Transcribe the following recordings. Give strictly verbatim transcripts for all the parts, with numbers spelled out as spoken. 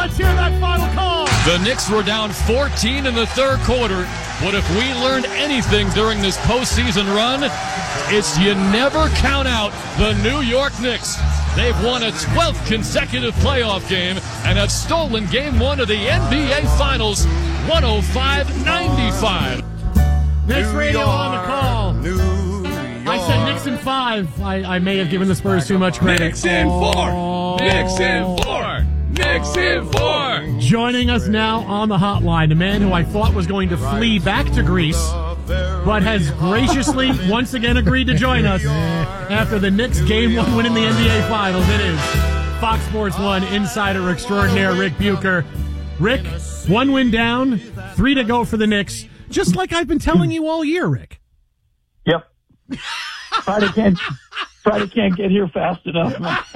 Let's hear that final call. The Knicks were down fourteen in the third quarter, but if we learned anything during this postseason run, it's you never count out the New York Knicks. They've won a twelfth consecutive playoff game and have stolen game one of the N B A Finals, one oh five ninety-five. Knicks radio on the call. New York. I said Knicks in five. I, I may have given the Spurs too much credit. Knicks in four. Knicks in four. Knicks in four. Joining us now on the hotline, the man who I thought was going to flee back to Greece, but has graciously once again agreed to join us after the Knicks game one win in the N B A Finals. It is Fox Sports one insider extraordinaire Rick Bucher. Rick, one win down, three to go for the Knicks, just like I've been telling you all year, Rick. Yep. Probably can't, probably can't get here fast enough.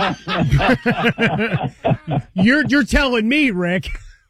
you're you're telling me, Rick.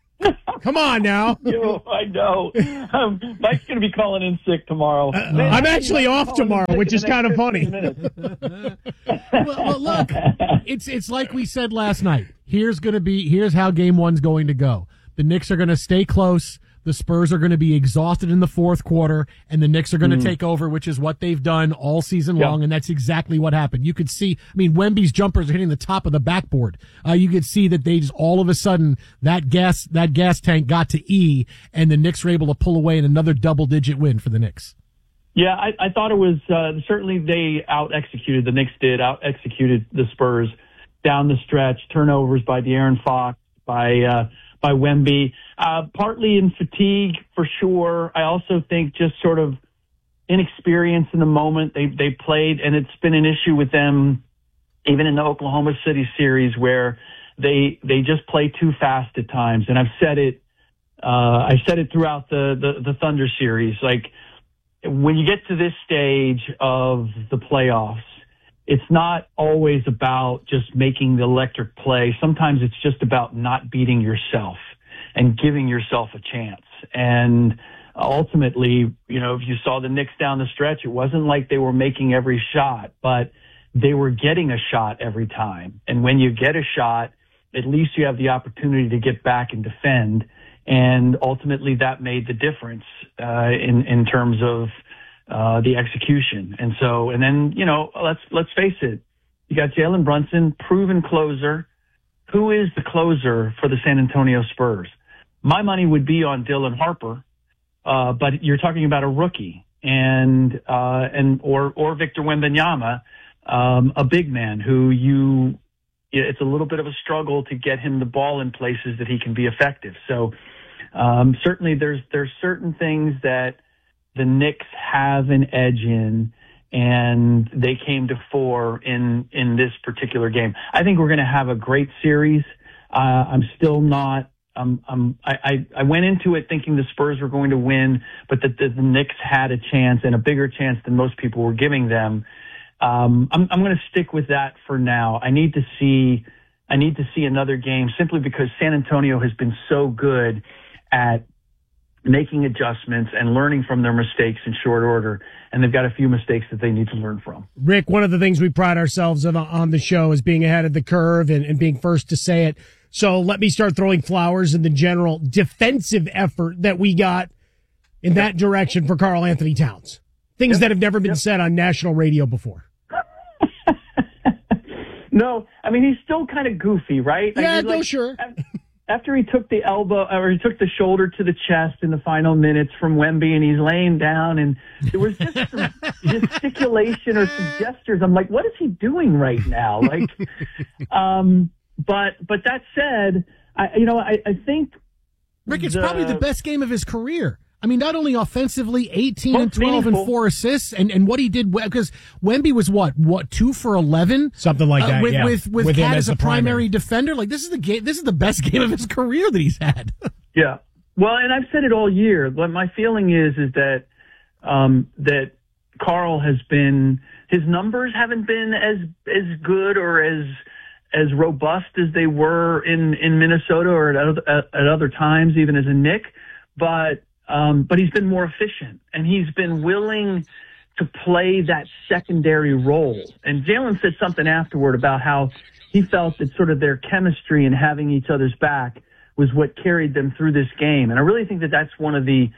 Come on now. Yo, I know. Um, Mike's going to be calling in sick tomorrow. Uh, Man, I'm actually off tomorrow, which is kind of funny. well, well, look, it's it's like we said last night. Here's going to be here's how game one's going to go. The Knicks are going to stay close. The Spurs are going to be exhausted in the fourth quarter, and the Knicks are going to mm. take over, which is what they've done all season yep. long, and that's exactly what happened. You could see, I mean, Wemby's jumpers are hitting the top of the backboard. Uh, you could see that they just all of a sudden that gas that gas tank got to E, and the Knicks were able to pull away in another double-digit win for the Knicks. Yeah, I, I thought it was uh, certainly they out-executed, the Knicks did, out-executed the Spurs down the stretch, turnovers by De'Aaron Fox, by uh, by Wemby. Uh, partly in fatigue, for sure. I also think just sort of inexperience in the moment they they played, and it's been an issue with them even in the Oklahoma City series where they they just play too fast at times. And I've said it, uh, I said it throughout the, the, the Thunder series. Like, when you get to this stage of the playoffs, it's not always about just making the electric play. Sometimes it's just about not beating yourself and giving yourself a chance. And ultimately, you know, if you saw the Knicks down the stretch, it wasn't like they were making every shot, but they were getting a shot every time. And when you get a shot, at least you have the opportunity to get back and defend. And ultimately that made the difference uh, in, in terms of uh, the execution. And so, and then, you know, let's, let's face it. You got Jalen Brunson, proven closer. Who is the closer for the San Antonio Spurs? My money would be on Dylan Harper, uh, but you're talking about a rookie and, uh, and, or, or Victor Wembanyama, um, a big man who you, it's a little bit of a struggle to get him the ball in places that he can be effective. So, um, certainly there's, there's certain things that the Knicks have an edge in, and they came to fore in, in this particular game. I think we're going to have a great series. Uh, I'm still not, um, um, I, I, I went into it thinking the Spurs were going to win, but that the, the Knicks had a chance and a bigger chance than most people were giving them. Um, I'm, I'm going to stick with that for now. I need to see, I need to see another game simply because San Antonio has been so good at making adjustments and learning from their mistakes in short order. And they've got a few mistakes that they need to learn from. Rick, one of the things we pride ourselves on, on the show is being ahead of the curve and, and being first to say it. So let me start throwing flowers in the general defensive effort that we got in that direction for Karl Anthony Towns. Things yep. that have never been yep. said on national radio before. No, I mean, he's still kind of goofy, right? Yeah, like, no, like, sure. After he took the elbow, or he took the shoulder to the chest in the final minutes from Wemby, and he's laying down, and there was just some gesticulation or some gestures. I'm like, what is he doing right now? Like, um, but but that said, I you know I, I think Rick, it's the, probably the best game of his career. I mean, not only offensively, eighteen and twelve meaningful. and four assists, and, and what he did, because Wemby was what, what, two for eleven? Something like that, uh, with, yeah. With, with, with Cat as as a primary, primary defender. Like, this is the game, this is the best game of his career that he's had. Yeah. Well, and I've said it all year, but my feeling is, is that, um, that Karl has been, his numbers haven't been as, as good or as, as robust as they were in, in Minnesota or at other, at, at other times, even as a Knick, but, Um, but he's been more efficient, and he's been willing to play that secondary role. And Jalen said something afterward about how he felt that sort of their chemistry and having each other's back was what carried them through this game. And I really think that that's one of the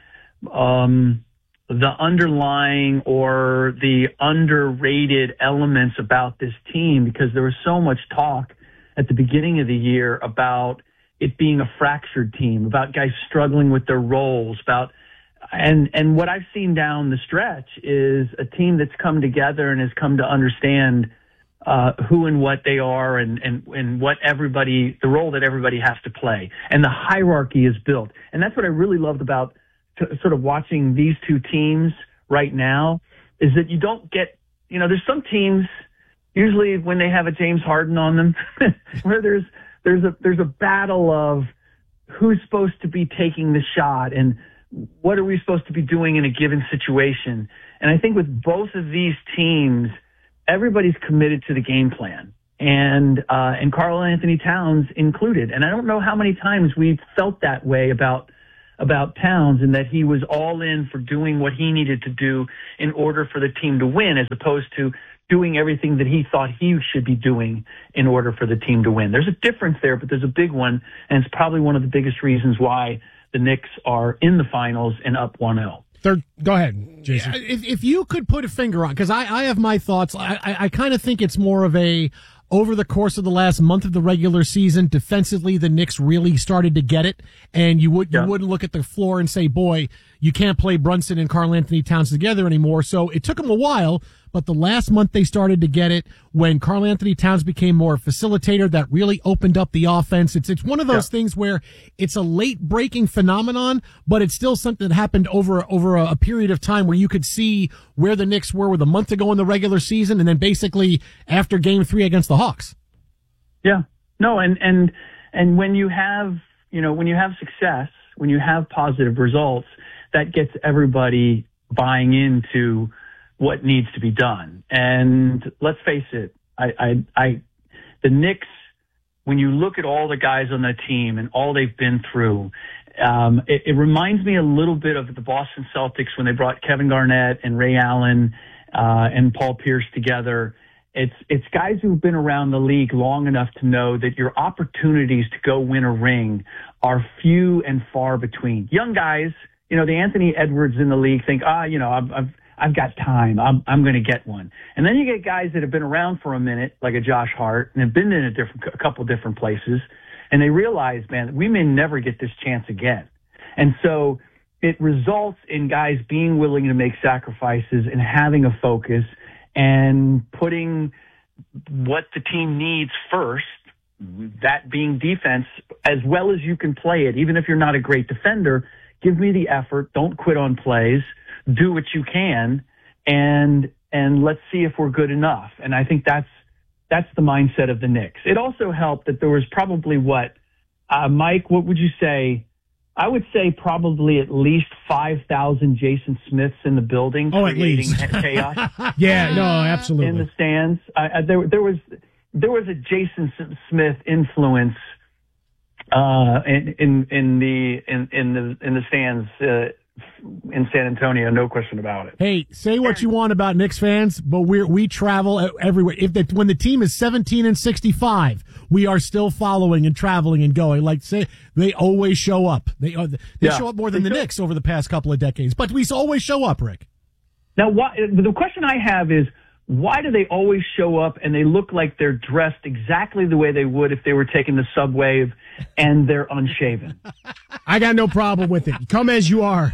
um, the underlying or the underrated elements about this team, because there was so much talk at the beginning of the year about it being a fractured team, about guys struggling with their roles, about and and what I've seen down the stretch is a team that's come together and has come to understand uh, who and what they are and, and, and what everybody, the role that everybody has to play. And the hierarchy is built. And that's what I really loved about t- sort of watching these two teams right now, is that you don't get, you know, there's some teams, usually when they have a James Harden on them, where there's, there's a, there's a battle of who's supposed to be taking the shot and what are we supposed to be doing in a given situation. And I think with both of these teams, everybody's committed to the game plan, and uh, and Karl Anthony Towns included. And I don't know how many times we've felt that way about about Towns, and that he was all in for doing what he needed to do in order for the team to win, as opposed to doing everything that he thought he should be doing in order for the team to win. There's a difference there, but there's a big one, and it's probably one of the biggest reasons why the Knicks are in the finals and up one oh. Third, go ahead, Jason. If, if you could put a finger on, because I, I have my thoughts. I, I, I kind of think it's more of a, over the course of the last month of the regular season, defensively, the Knicks really started to get it. And you, would, you yeah. wouldn't look at the floor and say, boy, you can't play Brunson and Karl Anthony Towns together anymore. So it took them a while. But the last month they started to get it, when Karl Anthony Towns became more a facilitator, that really opened up the offense. It's it's one of those yeah. things where it's a late breaking phenomenon, but it's still something that happened over over a, a period of time where you could see where the Knicks were with a month ago in the regular season, and then basically after Game Three against the Hawks. Yeah, no, and and and when you have you know when you have success, when you have positive results, that gets everybody buying into what needs to be done. And let's face it, I, I, I, the Knicks, when you look at all the guys on the team and all they've been through, um, it, it reminds me a little bit of the Boston Celtics when they brought Kevin Garnett and Ray Allen, uh, and Paul Pierce together. It's, it's guys who've been around the league long enough to know that your opportunities to go win a ring are few and far between. Young guys, you know, the Anthony Edwards in the league think, ah, you know, I've, I've I've got time. I'm, I'm going to get one. And then you get guys that have been around for a minute, like a Josh Hart, and have been in a different, a couple different places, and they realize, man, we may never get this chance again. And so it results in guys being willing to make sacrifices and having a focus and putting what the team needs first, that being defense, as well as you can play it. Even if you're not a great defender, give me the effort. Don't quit on plays. Do what you can, and and let's see if we're good enough. And I think that's that's the mindset of the Knicks. It also helped that there was probably what, uh, Mike, what would you say? I would say probably at least five thousand Jason Smiths in the building, oh, creating at least. chaos. Yeah, no, absolutely. In the stands, I, I, there there was there was a Jason Smith influence uh, in in in the in in the in the stands. Uh, in San Antonio, no question about it. Hey, say what you want about Knicks fans, but we we travel everywhere. If the, when the team is seventeen and sixty-five, we are still following and traveling and going. Like say they always show up. They uh, they yeah. show up more than the Knicks over the past couple of decades, but we always show up, Rick. Now, why, the question I have is, why do they always show up and they look like they're dressed exactly the way they would if they were taking the subway and they're unshaven? I got no problem with it. Come as you are.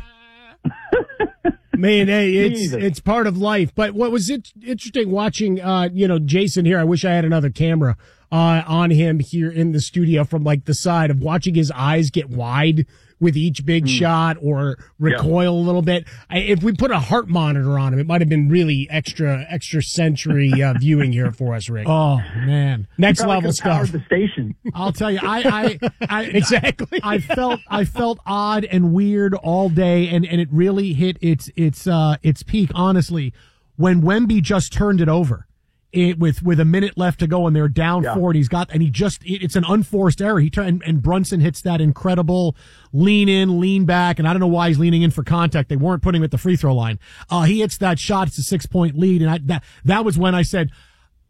Man, hey, it's it's part of life. But what was it interesting watching, uh, you know, Jason here? I wish I had another camera uh, on him here in the studio from like the side of watching his eyes get wide with each big mm. shot or recoil yeah. a little bit. I, if we put a heart monitor on him, it might have been really extra extra sensory uh, viewing here for us, Rick. Oh man, next level stuff. The station. I'll tell you, I, I, I exactly. I, I felt I felt odd and weird all day, and, and it really hit its its uh its peak. Honestly, when Wemby just turned it over. It, with with a minute left to go and they're down yeah. four and he's got and he just it, it's an unforced error. He turned and, and Brunson hits that incredible lean in, lean back, and I don't know why he's leaning in for contact. They weren't putting him at the free throw line. Uh he hits that shot. It's a six point lead, and I, that that was when I said,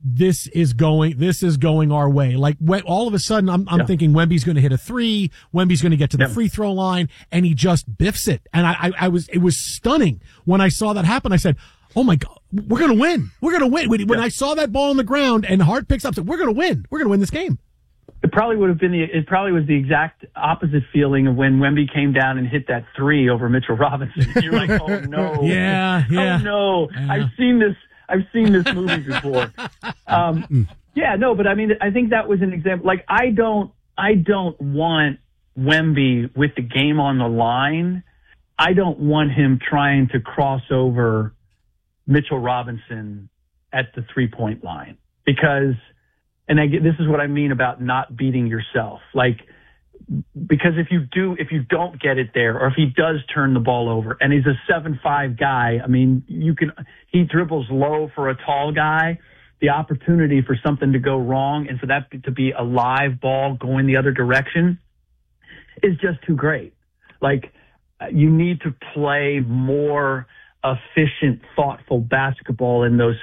this is going, this is going our way. Like all of a sudden, I'm, I'm yeah. thinking Wemby's going to hit a three. Wemby's going to get to the yeah. free throw line, and he just biffs it. And I, I, I was, it was stunning when I saw that happen. I said, "Oh my God, we're going to win. We're going to win." When, when yeah. I saw that ball on the ground and Hart picks up, said, "We're going to win. We're going to win this game." It probably would have been the, it probably was the exact opposite feeling of when Wemby came down and hit that three over Mitchell Robinson. You're like, "Oh no. yeah, yeah. Oh no. Yeah. I've seen this. I've seen this movie before." Um, yeah, no, but I mean, I think that was an example. Like, I don't, I don't want Wemby with the game on the line. I don't want him trying to cross over Mitchell Robinson at the three-point line, because, and I get, this is what I mean about not beating yourself. Like, because if you do, if you don't get it there, or if he does turn the ball over and he's a seven five guy, I mean, you can, he dribbles low for a tall guy. The opportunity for something to go wrong and for that to be a live ball going the other direction is just too great. Like, you need to play more efficient, thoughtful basketball in those